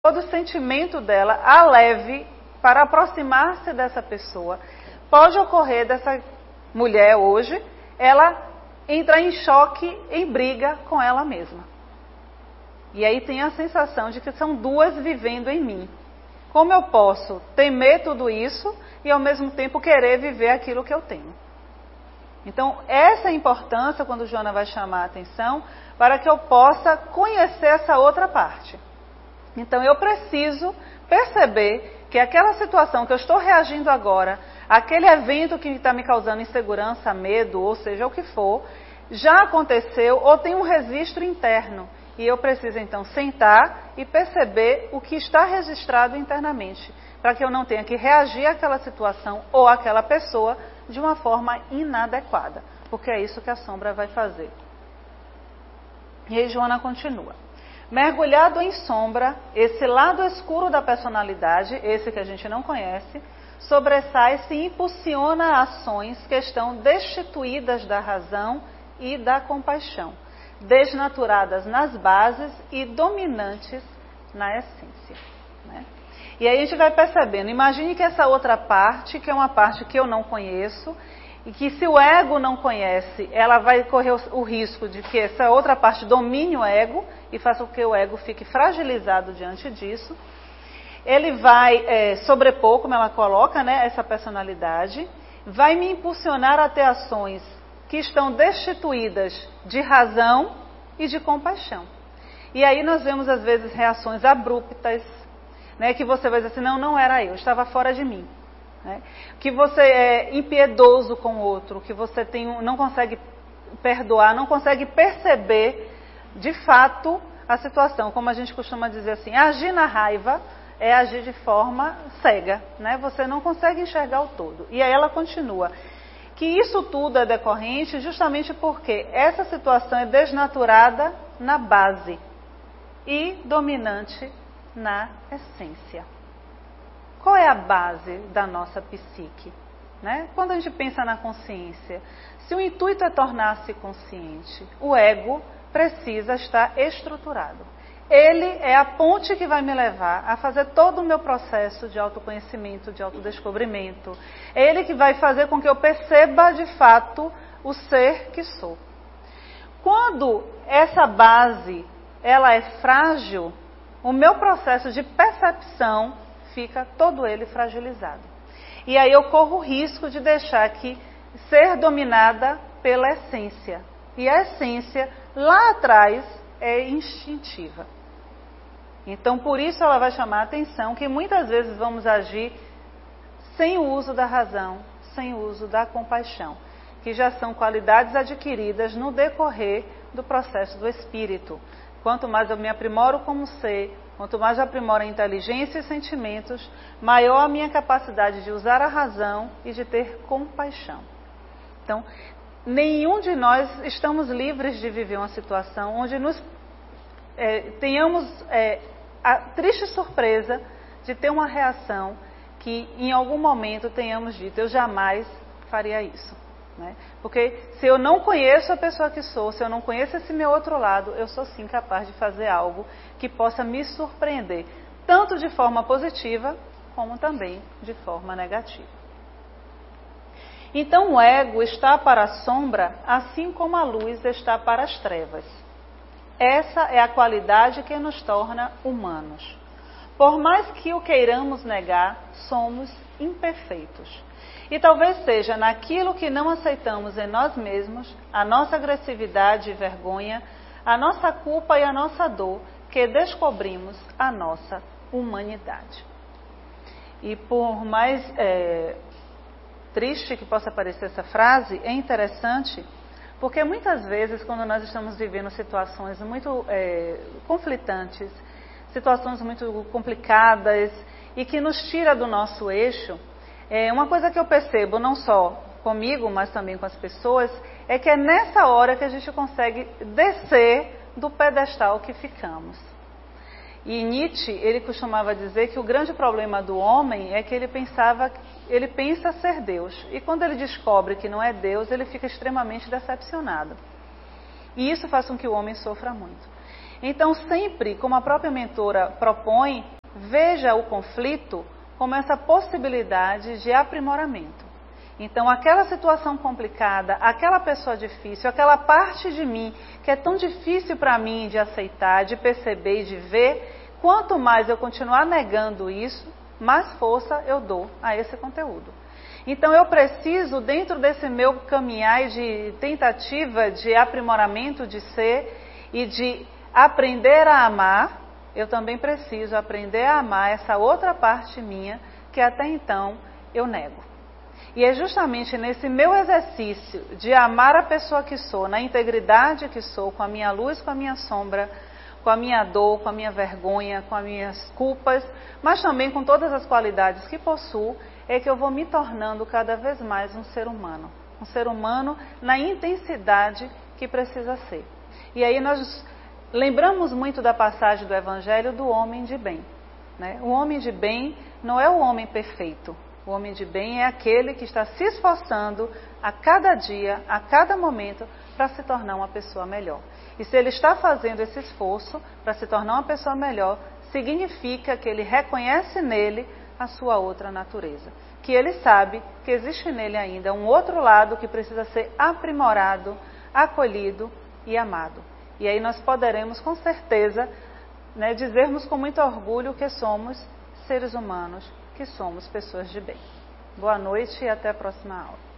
todo sentimento dela a leve para aproximar-se dessa pessoa. Pode ocorrer dessa mulher hoje, ela entrar em choque, em briga com ela mesma. E aí tem a sensação de que são duas vivendo em mim. Como eu posso temer tudo isso e ao mesmo tempo querer viver aquilo que eu tenho? Então, essa é a importância quando Joana vai chamar a atenção para que eu possa conhecer essa outra parte. Então, eu preciso perceber que aquela situação que eu estou reagindo agora, aquele evento que está me causando insegurança, medo, ou seja, o que for, já aconteceu ou tem um registro interno. E eu preciso, então, sentar e perceber o que está registrado internamente, para que eu não tenha que reagir àquela situação ou àquela pessoa de uma forma inadequada, porque é isso que a sombra vai fazer. E aí Joana continua. Mergulhado em sombra, esse lado escuro da personalidade, esse que a gente não conhece, sobressai-se e impulsiona ações que estão destituídas da razão e da compaixão, desnaturadas nas bases e dominantes na essência. Né? E aí a gente vai percebendo, imagine que essa outra parte, que é uma parte que eu não conheço, e que se o ego não conhece, ela vai correr o risco de que essa outra parte domine o ego e faça com que o ego fique fragilizado diante disso. Ele vai sobrepor, como ela coloca, né, essa personalidade, vai me impulsionar a ter ações que estão destituídas de razão e de compaixão. E aí nós vemos às vezes reações abruptas, né, que você vai dizer assim, não era eu, estava fora de mim. Né? Que você é impiedoso com o outro, que você não consegue perdoar, não consegue perceber de fato a situação. Como a gente costuma dizer assim, agir na raiva é agir de forma cega, né? Você não consegue enxergar o todo. E aí ela continua, que isso tudo é decorrente justamente porque essa situação é desnaturada na base e dominante na essência. Qual é a base da nossa psique? Né? Quando a gente pensa na consciência, se o intuito é tornar-se consciente, o ego precisa estar estruturado. Ele é a ponte que vai me levar a fazer todo o meu processo de autoconhecimento, de autodescobrimento. É ele que vai fazer com que eu perceba de fato o ser que sou. Quando essa base ela é frágil, o meu processo de percepção fica todo ele fragilizado. E aí eu corro o risco de deixar que ser dominada pela essência. E a essência, lá atrás, é instintiva. Então, por isso ela vai chamar a atenção que muitas vezes vamos agir sem o uso da razão, sem o uso da compaixão, que já são qualidades adquiridas no decorrer do processo do espírito. Quanto mais eu me aprimoro como ser, quanto mais eu aprimoro a inteligência e sentimentos, maior a minha capacidade de usar a razão e de ter compaixão. Então, nenhum de nós estamos livres de viver uma situação onde tenhamos a triste surpresa de ter uma reação que em algum momento tenhamos dito, eu jamais faria isso. Né? Porque se eu não conheço a pessoa que sou, se eu não conheço esse meu outro lado, eu sou sim capaz de fazer algo que possa me surpreender, tanto de forma positiva, como também de forma negativa. Então o ego está para a sombra, assim como a luz está para as trevas. Essa é a qualidade que nos torna humanos. Por mais que o queiramos negar, somos imperfeitos. E talvez seja naquilo que não aceitamos em nós mesmos, a nossa agressividade e vergonha, a nossa culpa e a nossa dor, que descobrimos a nossa humanidade. E por mais triste que possa parecer essa frase, é interessante, porque muitas vezes quando nós estamos vivendo situações muito conflitantes, situações muito complicadas e que nos tira do nosso eixo, uma coisa que eu percebo, não só comigo, mas também com as pessoas, é que é nessa hora que a gente consegue descer do pedestal que ficamos. E Nietzsche, ele costumava dizer que o grande problema do homem é que ele pensa ser Deus. E quando ele descobre que não é Deus, ele fica extremamente decepcionado. E isso faz com que o homem sofra muito. Então, sempre, como a própria mentora propõe, veja o conflito como essa possibilidade de aprimoramento. Então, aquela situação complicada, aquela pessoa difícil, aquela parte de mim que é tão difícil para mim de aceitar, de perceber e de ver, quanto mais eu continuar negando isso, mais força eu dou a esse conteúdo. Então, eu preciso, dentro desse meu caminhar de tentativa de aprimoramento de ser e de aprender a amar, eu também preciso aprender a amar essa outra parte minha que até então eu nego. E é justamente nesse meu exercício de amar a pessoa que sou, na integridade que sou, com a minha luz, com a minha sombra, com a minha dor, com a minha vergonha, com as minhas culpas, mas também com todas as qualidades que possuo, é que eu vou me tornando cada vez mais um ser humano. Um ser humano na intensidade que precisa ser. E aí nós lembramos muito da passagem do Evangelho do homem de bem, né? O homem de bem não é o homem perfeito. O homem de bem é aquele que está se esforçando a cada dia, a cada momento, para se tornar uma pessoa melhor. E se ele está fazendo esse esforço para se tornar uma pessoa melhor, significa que ele reconhece nele a sua outra natureza. Que ele sabe que existe nele ainda um outro lado que precisa ser aprimorado, acolhido e amado. E aí nós poderemos, com certeza, né, dizermos com muito orgulho que somos seres humanos, que somos pessoas de bem. Boa noite e até a próxima aula.